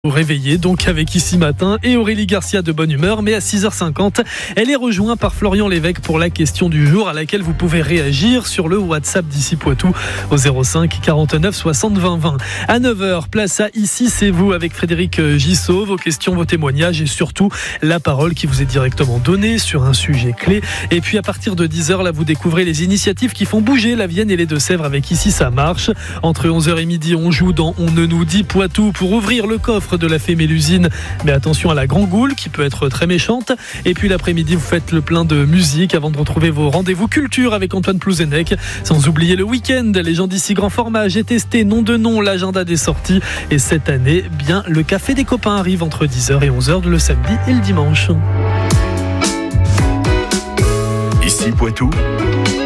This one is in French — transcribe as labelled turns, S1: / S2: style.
S1: Vous réveillez donc avec Ici Matin et Aurélie Garcia de bonne humeur, mais à 6h50, elle est rejointe par Florian Lévesque pour la question du jour à laquelle vous pouvez réagir sur le WhatsApp d'Ici Poitou au 05 49 60 20 20. À 9h, place à Ici c'est vous avec Frédéric Gissot, vos questions, vos témoignages et surtout la parole qui vous est directement donnée sur un sujet clé. Et puis à partir de 10h, là vous découvrez les initiatives qui font bouger la Vienne et les Deux-Sèvres avec Ici ça marche. Entre 11h et midi, on joue dans On ne nous dit Poitou pour ouvrir le coffre de la fée Mélusine, mais attention à la grand-goule qui peut être très méchante. Et puis l'après-midi, vous faites le plein de musique avant de retrouver vos rendez-vous culture avec Antoine Plouzenec. Sans oublier le week-end, les gens d'ici grand format, j'ai testé nom de nom, l'agenda des sorties. Et cette année, bien, le café des copains arrive entre 10h et 11h le samedi et le dimanche.
S2: Ici Poitou,